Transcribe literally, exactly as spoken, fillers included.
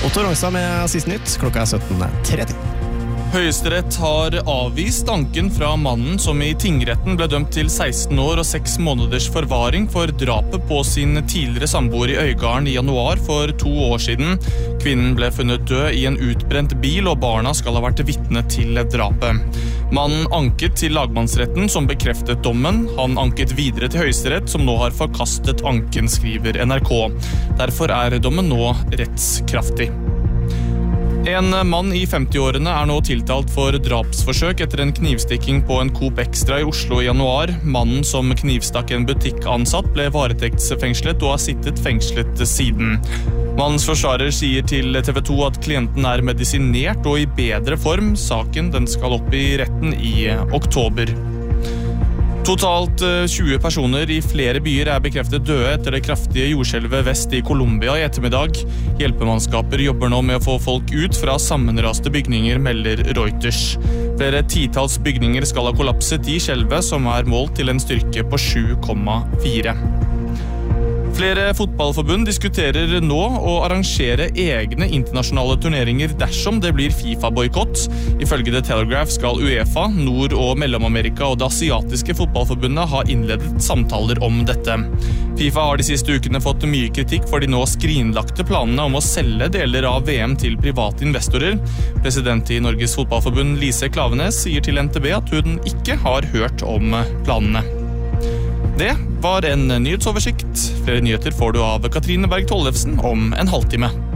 Otto Rongstad med siste nytt, klokka er sytten tretti. Høyesterett har avvist anken fra mannen som i tingretten ble dømt til seksten år og seks måneders forvaring for drapet på sin tidligere samboer i Øygarden i januar for to år siden. Kvinnen ble funnet død i en utbrent bil, og barna skal ha vært vitne til drapet. Mannen anket til lagmannsretten som bekreftet dommen. Han anket videre til Høyesterett som nå har forkastet anken, skriver N R K. Derfor er dommen nå rettskraftig. En mann i femti-årene er nå tiltalt for drapsforsøk etter en knivstikking på en Coop Extra i Oslo i januar. Mannen som knivstakk en butikkansatt ble varetektsfengslet og har sittet fengslet siden. Mannens forsvarer sier til T V to at klienten er medisinert og i bedre form. Saken den skal opp i retten i oktober. Totalt tjue personer i flere byer er bekreftet døde etter det kraftige jordskjelvet vest i Colombia i ettermiddag. Hjelpemannskaper jobber nå med å få folk ut fra sammenraste bygninger, melder Reuters. Flere titals bygninger skal ha kollapset i skjelvet, som er målt til en styrke på sju komma fire. Flere fotballforbund diskuterer nå å arrangere egne internasjonale turneringer dersom det blir FIFA-boykott. Ifølge The Telegraph skal UEFA, Nord- og Mellom-Amerika og det asiatiske fotballforbundet ha innledet samtaler om dette. FIFA har de siste ukene fått mye kritikk for de nå skrinlagte planene om å selge deler av V M til private investorer. President i Norges fotballforbund Lise Klavenes sier til N T B at hun ikke har hørt om planene. Det var en nyhetsoversikt. Flere nyheter får du av Katrine Berg Tollefsen om en halvtime.